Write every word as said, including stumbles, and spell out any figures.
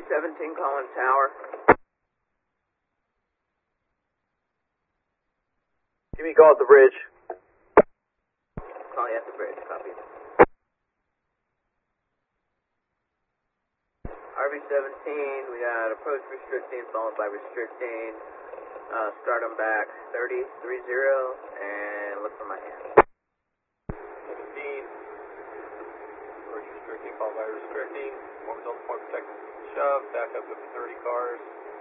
seventeen calling tower. Give me a call at the bridge. Call you at the bridge, copy. R V seventeen, we got approach restricting followed by restricting. Uh, start them back thirty, three zero, and look for my hand. seventeen, approach restricting followed by restricting. One result point protected shove, back up up to thirty cars.